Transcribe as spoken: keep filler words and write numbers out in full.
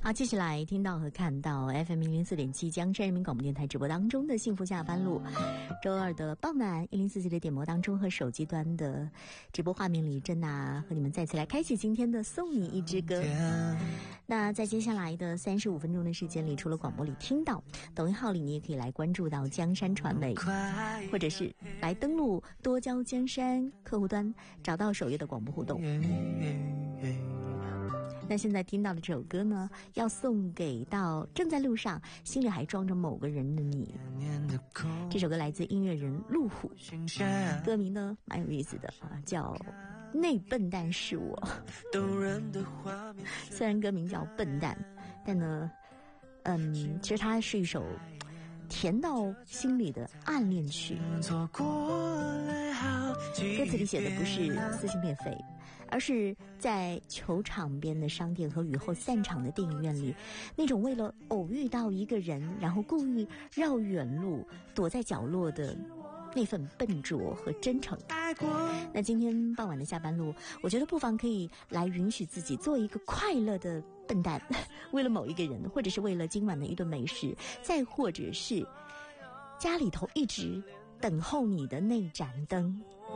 好，接下来听到和看到 F M 一零四点七江山人民广播电台直播当中的幸福下班路，周二的傍晚一零四七的点播当中和手机端的直播画面里，珍娜和你们再次来开启今天的送你一支歌。那在接下来的三十五分钟的时间里，除了广播里听到，抖音号里你也可以来关注到江山传媒，或者是来登录多交江山客户端，找到首页的广播互动。那现在听到的这首歌呢，要送给到正在路上心里还装着某个人的你。这首歌来自音乐人路虎，歌名呢蛮有意思的啊，叫那笨蛋是我。虽然歌名叫笨蛋，但呢嗯，其实它是一首甜到心里的暗恋曲。歌词里写的不是撕心裂肺，而是在球场边的商店和雨后散场的电影院里，那种为了偶遇到一个人然后故意绕远路躲在角落的那份笨拙和真诚。那今天傍晚的下班路，我觉得不妨可以来允许自己做一个快乐的笨蛋，为了某一个人，或者是为了今晚的一顿美食，再或者是家里头一直等候你的那盏灯。